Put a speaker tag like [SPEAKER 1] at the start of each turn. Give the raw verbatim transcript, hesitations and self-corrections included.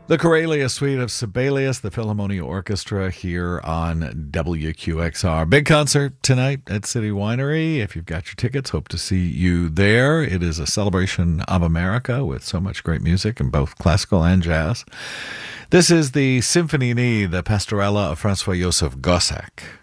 [SPEAKER 1] The Corelia Suite of Sibelius, the Philharmonia Orchestra here on W Q X R. Big concert tonight at City Winery. If you've got your tickets, hope to see you there. It is a celebration of America with so much great music in both classical and jazz. This is the Symphonie, the Pastorella of Francois Joseph Gossec.